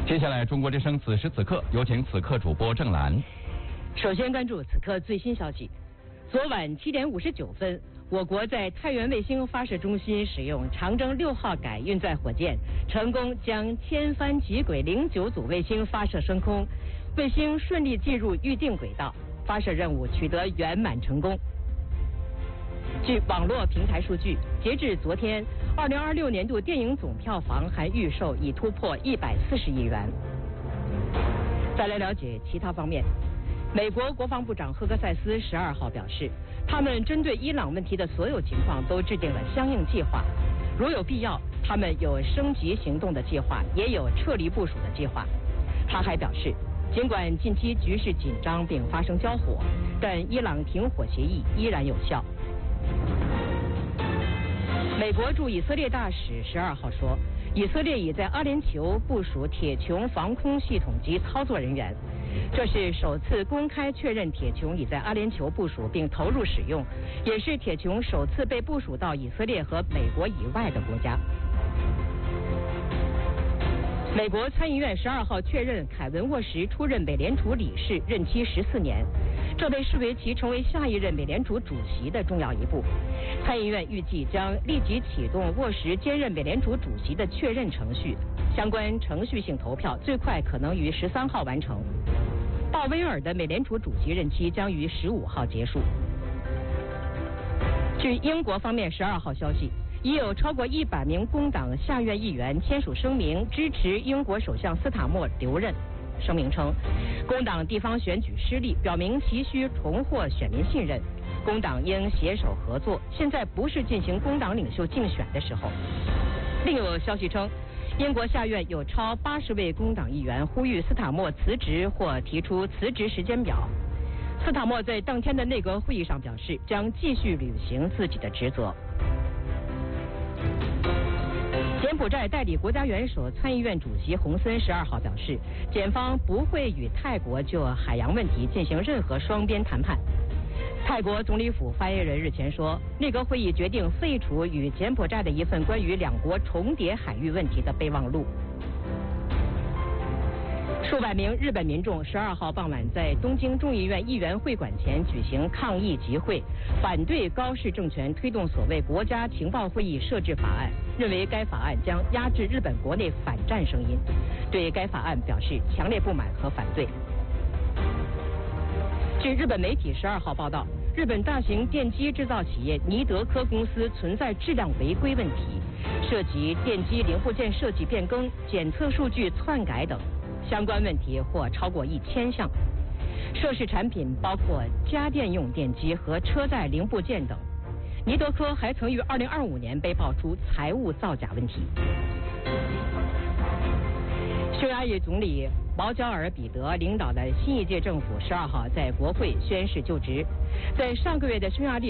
接下来，中国之声此时此刻，有请此刻主播郑兰。 首先关注此刻最新消息。昨晚7点59分，我国在太原卫星发射中心使用长征6号改运载火箭，成功将千帆极轨09组卫星发射升空，卫星顺利进入预定轨道，发射任务取得圆满成功。据网络平台数据，截至昨天，2026年度电影总票房含预售已突破140亿元。再来了解其他方面。美国国防部长赫克塞斯12号表示，他们针对伊朗问题的所有情况都制定了相应计划，如有必要，他们有升级行动的计划，也有撤离部署的计划。他还表示，尽管近期局势紧张并发生交火，但伊朗停火协议依然有效。美国驻以色列大使12号说，以色列已在阿联酋部署铁穹防空系统及操作人员，这是首次公开确认铁穹已在阿联酋部署并投入使用，也是铁穹首次被部署到以色列和美国以外的国家。美国参议院12号确认凯文沃什出任美联储理事，任期14年，这被视为其成为下一任美联储主席的重要一步。参议院预计将立即启动沃什兼任美联储主席的确认程序，相关程序性投票最快可能于13号完成。鲍威尔的美联储主席任期将于15号结束。据英国方面12号消息，已有超过100名工党下院议员签署声明，支持英国首相斯塔默留任。声明称，工党地方选举失利，表明其需重获选民信任，工党应携手合作，现在不是进行工党领袖竞选的时候。另有消息称，英国下院有超80位工党议员呼吁斯塔默辞职或提出辞职时间表。斯塔默在当天的内阁会议上表示，将继续履行自己的职责。柬埔寨代理国家元首、参议院主席洪森12号表示，检方不会与泰国就海洋问题进行任何双边谈判。泰国总理府发言人日前说，内阁会议决定废除与柬埔寨的一份关于两国重叠海域问题的备忘录。数百名日本民众12号傍晚在东京众议院议员会馆前举行抗议集会，反对高市政权推动所谓国家情报会议设置法案，认为该法案将压制日本国内反战声音，对该法案表示强烈不满和反对。据日本媒体12号报道，日本大型电机制造企业尼德科公司存在质量违规问题，涉及电机零部件设计变更、检测数据篡改等。相关问题或超过1000项，涉事产品包括家电用电机和车载零部件等。尼德科还曾于2025年被爆出财务造假问题。匈牙利总理毛焦尔彼得领导的新一届政府12号在国会宣誓就职，在上个月的匈牙利